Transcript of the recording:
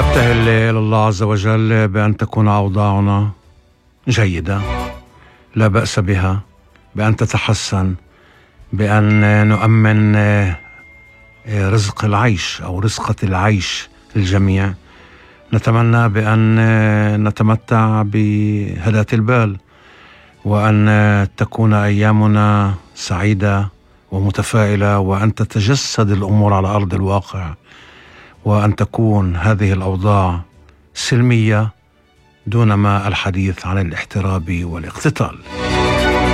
نبتهل إلى الله عز وجل بأن تكون أوضاعنا جيدة، لا بأس بها، بأن تتحسن، بأن نؤمن رزق العيش أو رزقة العيش للجميع. نتمنى بأن نتمتع بهداة البال، وأن تكون أيامنا سعيدة ومتفائلة، وأن تتجسد الأمور على أرض الواقع، وأن تكون هذه الأوضاع سلمية دون ما الحديث عن الاحتراب والاقتتال.